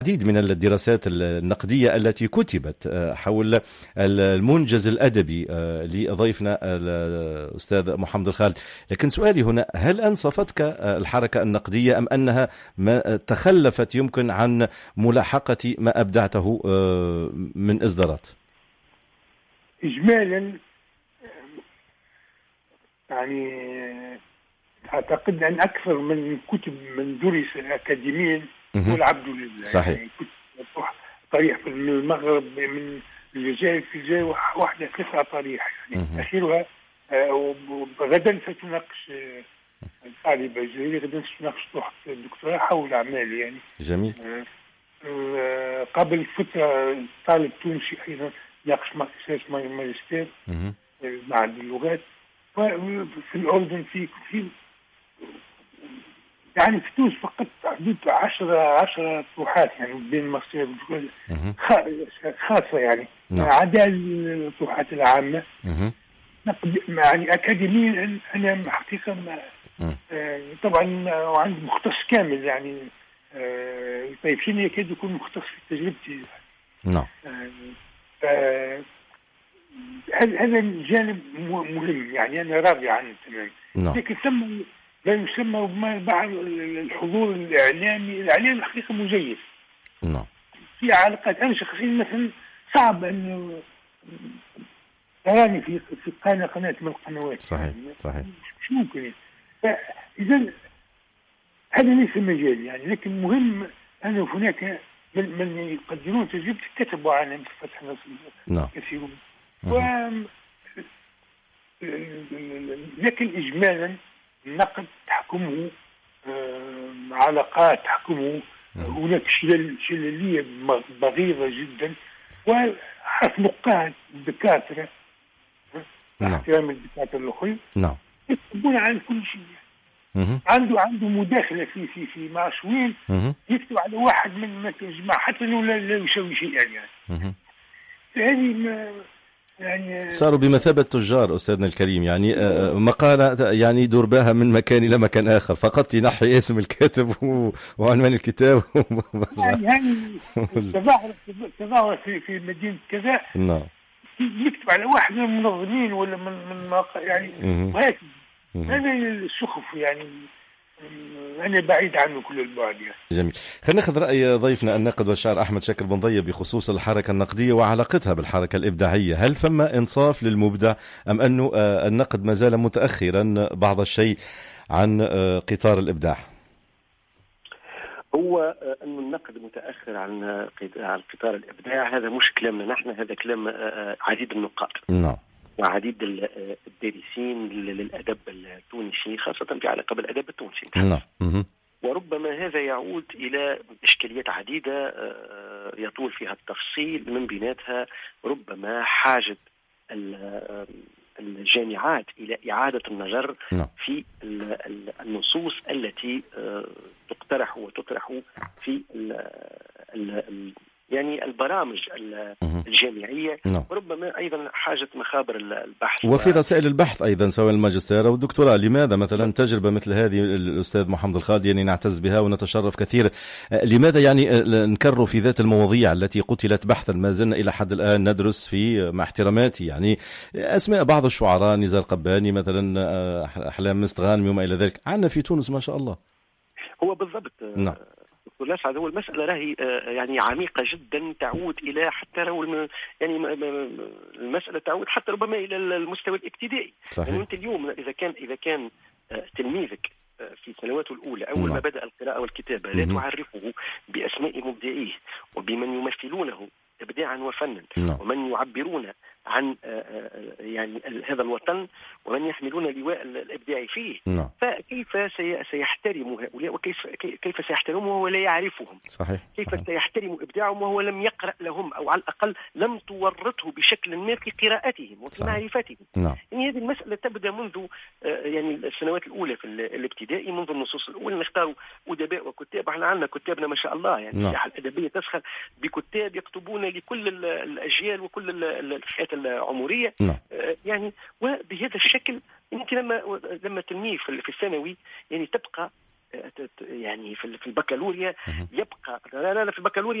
العديد من الدراسات النقدية التي كتبت حول المنجز الأدبي لضيفنا الأستاذ محمد الخالد. لكن سؤالي هنا، هل أنصفتك الحركة النقدية أم أنها ما تخلفت يمكن عن ملاحقة ما أبدعته من إصدارات؟ إجمالا يعني أعتقد أن أكثر من كتب من درس أكاديميا هو العبد لله. صحيح. يعني كتب طريح من المغرب، من الجزائر، في الجزائر واحدة 3 طريح يعني أخيرها غدا ستناقش طالبة جزائرية، غدا ستناقش الدكتوراه حول أعمالي يعني. جميل. قبل فترة طالب تونسي أيضا ناقش ماجستير معهد اللغات. في الأردن في يعني في تونس فقط حدود 10 طروحات يعني بين المصرية خاصة يعني. عدا الطروحات العامة يعني أكاديميا أنا حقيقة طبعا وعندي مختص كامل يعني. طيب شنو يكاد يكون مختص في تجربتي. نعم. هذا الجانب مهم يعني أنا راضي عنه تماما. لكن ثم ما يسمى بعض الحضور الإعلامي الحقيقة مزيف. نعم. في علاقات أنا شخصيا مثلا صعب أن تراني في قناة من القنوات. صحيح. صحيح. مش ممكن. إذا هذا ليس مجال يعني. لكن مهم أن هناك من يقدمون تجربة كتبوا عنها مثل فتح نصر كثيرون. لكن إجمالا النقد تحكمه علاقات، تحكمه هناك شلالية بغيضة جدا، وحرف نقاد الدكاترة احترام الدكاترة الأخرين يكتبون عن كل شيء. عنده مداخلة في معشوين يكتب على واحد من الجماعة حتى لو لا يسوي شيء يعني. هذه يعني صاروا بمثابة تجار أستاذنا الكريم يعني. مقالة يعني دور بها من مكان إلى مكان آخر، فقط تنحي اسم الكاتب وعنوان الكتاب يعني تظاهر في مدينة كذا يكتب على واحد من المنظمين ولا من يعني وهكذا. هذا السخف يعني أنا بعيد عنه كل البعد يعني. جميل. خلينا ناخذ رأي ضيفنا الناقد والشاعر أحمد شاكر بن ضيب بخصوص الحركة النقدية وعلاقتها بالحركة الإبداعية. هل فم إنصاف للمبدع أم أنه النقد ما زال متأخرا بعض الشيء عن قطار الإبداع؟ هو أن النقد متأخر عن قطار الإبداع هذا مش كلامنا نحن، هذا كلام عديد النقاد. نعم. وعديد الدارسين للأدب التونسي خاصة في علاقة بالأدب التونسي. نعم. وربما هذا يعود إلى إشكاليات عديدة يطول فيها التفصيل، من بيناتها ربما حاجة الجامعات إلى إعادة النظر في النصوص التي تقترح وتطرح في يعني البرامج الجامعية. وربما أيضا حاجة مخابر البحث وفي رسائل البحث أيضا سواء الماجستير أو الدكتوراه. لماذا مثلا تجربة مثل هذه الأستاذ محمد الخالد يعني نعتز بها ونتشرف كثير، لماذا يعني نكرر في ذات المواضيع التي قتلت بحثا؟ ما زلنا إلى حد الآن ندرس في مع احتراماتي يعني أسماء بعض الشعراء، نزار قباني مثلا، أحلام مستغانمي وما إلى ذلك، عندنا في تونس ما شاء الله. هو بالضبط. نعم. لا سعد، هو المسألة راهي يعني عميقة جدا، تعود إلى حتى يعني المسألة تعود حتى ربما إلى المستوى الابتدائي. يعني أنت اليوم إذا كان تلميذك في سنواته الأولى أول ما بدأ القراءة والكتابة لا تعرفه بأسماء مبدعيه وبمن يمثلونه إبداعا وفنا ومن يعبرون عن يعني هذا الوطن ومن يحملون لواء الإبداع فيه، فكيف سيحترم هؤلاء وكيف سيحترمهم وهو لا يعرفهم؟ صحيح. كيف سيحترم إبداعهم وهو لم يقرأ لهم أو على الأقل لم تورطه بشكل ما في قراءتهم وفي معرفتهم؟ يعني هذه المسألة تبدأ منذ يعني السنوات الأولى في الابتدائي، منذ النصوص الأولى نختار أدباء وكتاب. احنا عندنا كتابنا ما شاء الله يعني الساحة الأدبية تسخر بكتاب يكتبون لكل الأجيال وكل الفئات العمرية. يعني وبهذا الشكل يمكن لما تلميذ في الثانوي يعني تبقى يعني في البكالوريا يبقى لا في البكالوريا